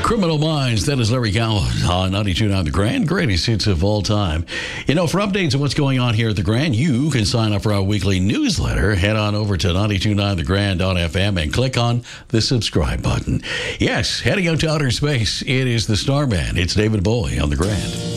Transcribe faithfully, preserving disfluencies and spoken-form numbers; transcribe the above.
Criminal Minds, that is Larry Gowan on ninety-two point nine The Grand, greatest hits of all time. You know, for updates on what's going on here at The Grand, you can sign up for our weekly newsletter. Head on over to ninety-two point nine the grand dot f m and click on the subscribe button. Yes, heading out to outer space, it is the Starman. It's David Bowie on The Grand.